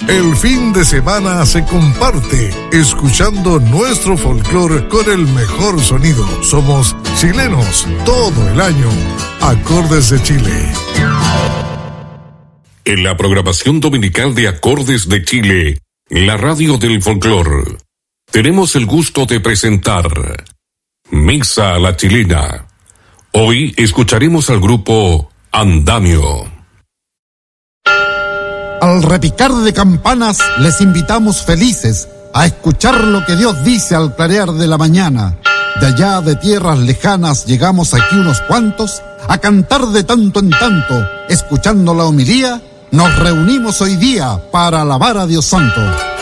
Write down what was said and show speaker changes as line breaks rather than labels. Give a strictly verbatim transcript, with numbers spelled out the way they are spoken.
El fin de semana se comparte escuchando nuestro folclore con el mejor sonido. Somos chilenos todo el año. Acordes de Chile.
En la programación dominical de Acordes de Chile, la radio del folclore, tenemos el gusto de presentar Misa a la Chilena. Hoy escucharemos al grupo Andamio.
Al repicar de campanas les invitamos felices a escuchar lo que Dios dice al clarear de la mañana. De allá de tierras lejanas llegamos aquí unos cuantos a cantar de tanto en tanto. Escuchando la homilía, nos reunimos hoy día para alabar a Dios Santo.